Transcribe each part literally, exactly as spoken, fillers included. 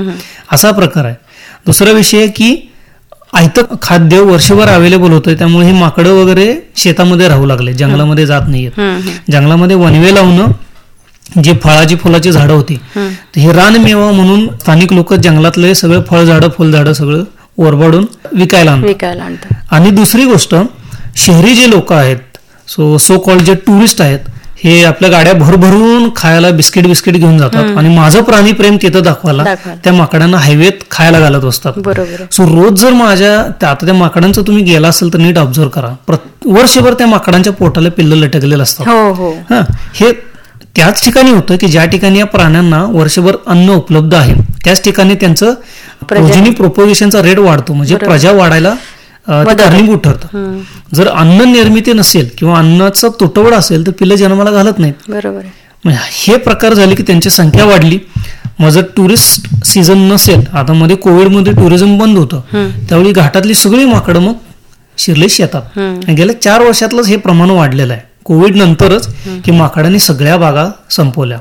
असा प्रकार आहे. दुसरा विषय की आयतं खाद्य वर्षभर अवेलेबल होतं, त्यामुळे ही माकडं वगैरे शेतामध्ये राहू लागले, जंगलामध्ये जात नाहीयेत. जंगलामध्ये वनवे लावणं, जे फळाची फुलाची झाडं होती हे रानमेवा म्हणून स्थानिक लोक जंगलातले सगळे फळझाडं फुलझाडं सगळं ओरबाडून विकायला आणतात. आणि दुसरी गोष्ट, शहरी जे लोक आहेत, सो सो कॉल्ड जे टुरिस्ट आहेत, हे आपल्या गाड्या भरभरून खायला बिस्किट बिस्किट घेऊन जातात आणि माझं प्राणी प्रेम तिथं दाखवायला त्या माकडांना हायवेत खायला घालत असतात. सो रोज जर माझ्या आता त्या माकडांचं तुम्ही गेला असेल तर नीट ऑब्झर्व करा, वर्षभर त्या माकडांच्या पोटाला पिल्लं लटकलेलं असतात. हा, हे त्याच ठिकाणी होतं की ज्या ठिकाणी या प्राण्यांना वर्षभर अन्न उपलब्ध आहे, त्याच ठिकाणी त्यांचं प्रोजेनी प्रोपोगेशनचा रेट वाढतो, म्हणजे प्रजा वाढायला कारणीभूत ठरतं. जर अन्न निर्मिती नसेल किंवा अन्नाचा तुटवडा असेल तर पिल्लं जन्माला घालत नाहीत. बरोबर, हे प्रकार झाले की त्यांची संख्या वाढली. मग जर टुरिस्ट सीझन नसेल, आता मध्ये कोविडमध्ये टुरिझम बंद होतं, त्यावेळी घाटातली सगळी माकडं मग शिरले शेतात. गेल्या चार वर्षातलंच हे प्रमाण वाढलेलं आहे. कोविड नंतरच की माकडांनी सगळ्या बागा संपवल्या,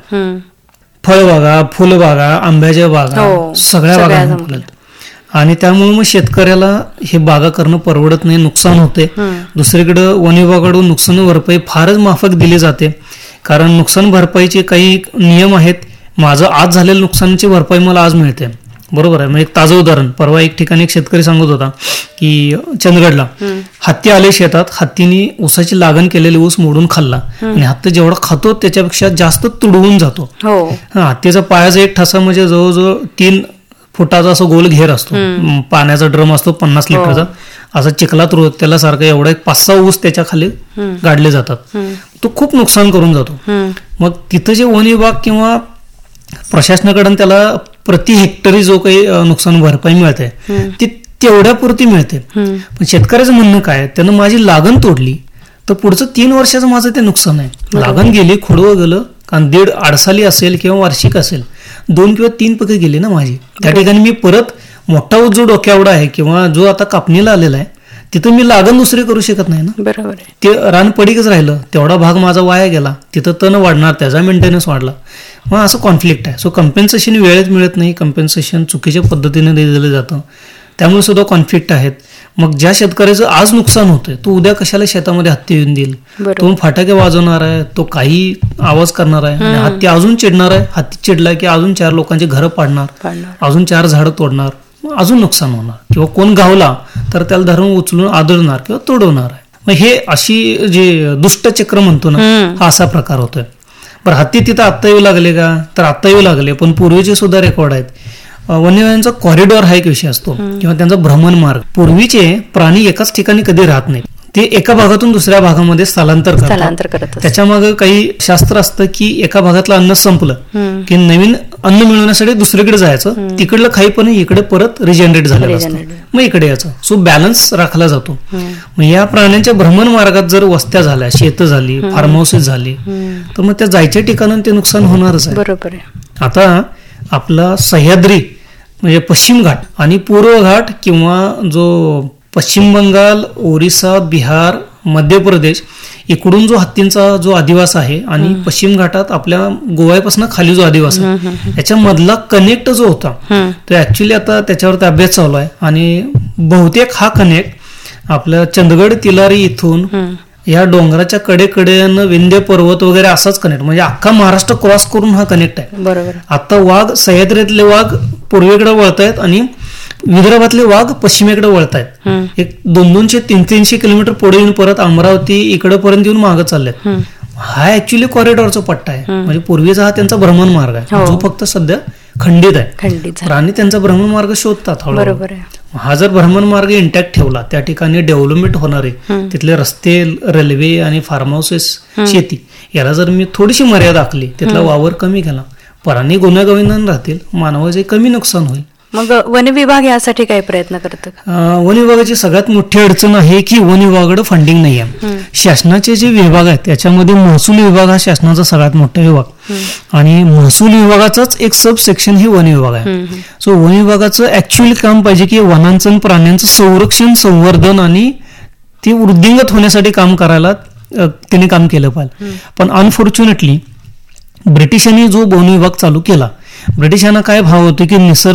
फळबागा, फुलबागा, आंब्याच्या बागा, सगळ्या बागा संपल्या. आणि त्यामुळे मग शेतकऱ्याला हे बागा करणं परवडत नाही, नुकसान होते. दुसरीकडे वन विभागाकडून नुकसान भरपाई फारच माफक दिली जाते, कारण नुकसान भरपाईचे काही नियम आहेत. माझं आज झालेलं नुकसानाची भरपाई मला आज मिळते, बरोबर आहे. मग एक ताजं उदाहरण, परवा एक ठिकाणी एक शेतकरी सांगत होता की चंदगडला हत्ती आले शेतात, हत्तीने ऊसाची लागण केलेली ऊस मोडून खाल्ला आणि हत्ती जेवढा खातो त्याच्यापेक्षा जास्त तुडवून जातो. हत्तीचा पायाचा एक ठसा म्हणजे जवळजवळ तीन फुटाचा असं गोल घेर असतो, पाण्याचा ड्रम असतो पन्नास लिटरचा, असा चिखलात रोज त्याला सारखा एवढा एक पाच सहा ऊस त्याच्या खाली गाडले जातात. तो खूप नुकसान करून जातो. मग तिथं जे वन विभाग किंवा प्रशासनाकडून त्याला प्रति हेक्टरी जो काही नुकसान भरपाई मिळते ती तेवढ्यापुरती मिळते. पण शेतकऱ्याचं म्हणणं काय, त्यानं माझी लागण तोडली तर पुढचं तीन वर्षाचं माझं ते नुकसान आहे. लागण गेली, खोडवं गेलं, कारण दीड आडसाली असेल किंवा वार्षिक असेल, दोन किंवा तीन पिकं गेली ना माझी. त्या ठिकाणी मी परत मोठा ऊस जो डोक्यावडा आहे किंवा जो आता कापणीला आलेला आहे तिथं मी लागण दुसरी करू शकत नाही ना. बरोबर, ते रान पडीकच राहिलं, तेवढा भाग माझा वाया गेला, तिथं तण वाढणार, त्याचा मेंटेनन्स वाढला. मग असं कॉन्फ्लिक्ट आहे. सो कम्पेन्सेशन वेळेत मिळत नाही, कम्पेन्सेशन चुकीच्या पद्धतीने दिलं जातं, त्यामुळे सुद्धा कॉन्फ्लिक्ट आहेत. मग ज्या शेतकऱ्याचं आज नुकसान होतंय तो उद्या कशाला शेतामध्ये हत्ती येऊन देईल, तो फटाके वाजवणार आहे, तो काही आवाज करणार आहे आणि हत्ती अजून चिडणार आहे. हत्ती चिडला की अजून चार लोकांची घरं पाडणार, अजून चार झाडं तोडणार, अजून नुकसान होणार. किंवा कोण गावला तर त्याला धरून उचलून आदळणार किंवा तोडवणार आहे. मग हे अशी जे दुष्टचक्र म्हणतो ना, हा असा प्रकार होतोय. बरं, हत्ती तिथं आत्ता येऊ लागले का, तर आत्ता येऊ लागले, पण पूर्वीचे सुद्धा रेकॉर्ड आहेत. वन्यजीवांचा कॉरिडॉर हा एक विषय असतो किंवा त्यांचा भ्रमण मार्ग. पूर्वीचे प्राणी एकाच ठिकाणी कधी राहत नाही, ते एका भागातून दुसऱ्या भागामध्ये स्थलांतर करतात. त्याच्या मागे काही शास्त्र असतं की एका भागातलं अन्न संपलं की नवीन अन्न मिळवण्यासाठी दुसरीकडे जायचं, तिकडलं खाईपण इकडे परत रिजनरेट झालेलं असतं, मग इकडे यायचं. सो बॅलन्स राखला जातो. मग या प्राण्यांच्या भ्रमण मार्गात जर वस्त्या झाल्या, शेतं झाली, फार्म हाऊसेस झाली, तर मग त्या जायच्या ठिकाणाहून ते नुकसान होणारच आहे. बरोबर आहे. आता आपला सह्याद्री म्हणजे पश्चिम घाट आणि पूर्व घाट किंवा जो पश्चिम बंगाल, ओरिसा, बिहार, मध्य प्रदेश इकडून जो हत्तींचा जो अधिवास आहे आणि पश्चिम घाटात आपल्या गोव्यापासून खाली जो अधिवास आहे याच्या मधला कनेक्ट जो होता तो ऍक्च्युली आता त्याच्यावरती अभ्यास चालू आहे आणि बहुतेक हा कनेक्ट आपल्या चंदगड तिलारी इथून या डोंगराच्या कडेकडेनं विंध्य पर्वत वगैरे असाच कनेक्ट, म्हणजे अख्खा महाराष्ट्र क्रॉस करून हा कनेक्ट आहे. बरोबर. आता वाघ सह्याद्रीतले वाघ पूर्वेकडे वळतायत आणि विदर्भातले वाघ पश्चिमेकडे वळतायत. एक दोन दोनशे तीन तीनशे किलोमीटर पुढे येऊन परत अमरावती इकडे पर्यंत येऊन मागं चाललेत. हा ऍक्च्युली कॉरिडॉरचा पट्टा आहे, म्हणजे पूर्वीचा हा त्यांचा भ्रमण मार्ग आहे जो फक्त सध्या खंडित आहे. प्राणी त्यांचा भ्रमण मार्ग शोधतात हळूहळू. हा जर भ्रमण मार्ग इंटॅक्ट ठेवला, त्या ठिकाणी डेव्हलपमेंट होणारे तिथले रस्ते, रेल्वे आणि फार्म हाऊसेस, शेती याला जर मी थोडीशी मर्यादा आखली, तिथला वावर कमी केला, प्राणी गुण्यागोविंदाने राहतील, मानवाचे कमी नुकसान होईल. मग वन विभाग यासाठी काय प्रयत्न करतात? वन विभागाची सगळ्यात मोठी अडचण आहे की वन विभागाकडे फंडिंग नाही आहे. शासनाचे जे विभाग आहेत त्याच्यामध्ये महसूल विभाग हा शासनाचा सगळ्यात मोठा विभाग आणि महसूल विभागाचाच एक सब सेक्शन हे वन विभाग आहे. सो वन विभागाचं ऍक्च्युअली काम पाहिजे की वनांचं आणि प्राण्यांचं संरक्षण, संवर्धन आणि ते वृद्धिंगत होण्यासाठी काम करायला त्याने काम केलं पाहिजे. पण अनफॉर्च्युनेटली ब्रिटिशांनी जो वन विभाग चालू केला, ब्रिटिशांना काय भाव होतो की निसर्ग